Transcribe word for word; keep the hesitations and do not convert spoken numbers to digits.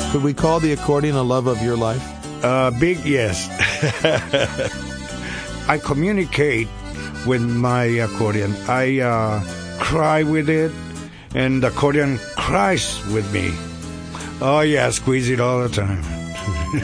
Could we call the accordion a love of your life? Uh, big yes. I communicate with my accordion. I uh, cry with it, and the accordion cries with me. Oh, yeah, squeeze it all the time.